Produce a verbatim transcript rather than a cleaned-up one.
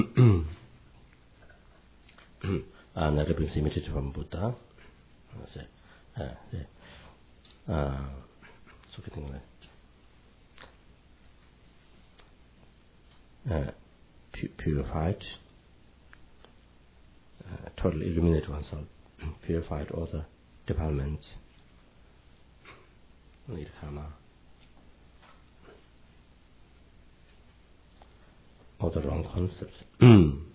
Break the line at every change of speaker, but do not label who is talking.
uh, that have been emitted from Buddha. Uh, yeah. uh, so getting uh, pu- purified, uh, totally illuminate oneself, purified all the departments, need karma, all the wrong concepts.